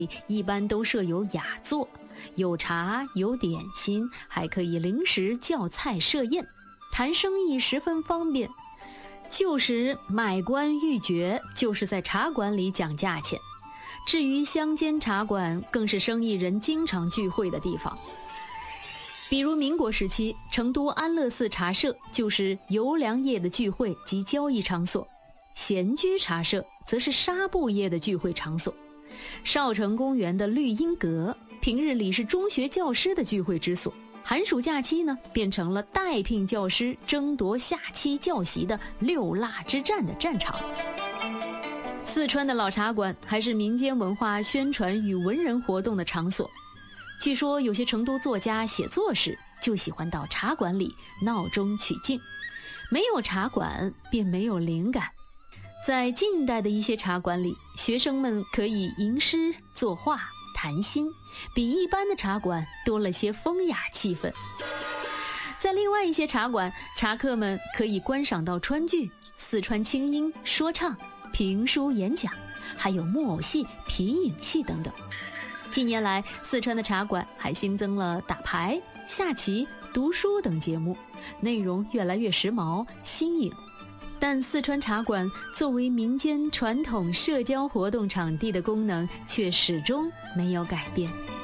一般都设有雅座，有茶有点心，还可以临时叫菜设宴，谈生意十分方便。旧时买官鬻爵就是在茶馆里讲价钱，至于乡间茶馆，更是生意人经常聚会的地方。比如民国时期，成都安乐寺茶社就是游粮业的聚会及交易场所，闲居茶社则是纱布业的聚会场所。少城公园的绿荫阁平日里是中学教师的聚会之所，寒暑假期呢变成了待聘教师争夺下期教习的六腊之战的战场。四川的老茶馆还是民间文化宣传与文人活动的场所，据说有些成都作家写作时就喜欢到茶馆里闹中取静，没有茶馆便没有灵感。在近代的一些茶馆里，学生们可以吟诗作画谈心，比一般的茶馆多了些风雅气氛。在另外一些茶馆，茶客们可以观赏到川剧、四川清音、说唱、评书演讲，还有木偶戏、皮影戏等等。近年来，四川的茶馆还新增了打牌、下棋、读书等节目，内容越来越时髦新颖。但四川茶馆作为民间传统社交活动场地的功能却始终没有改变。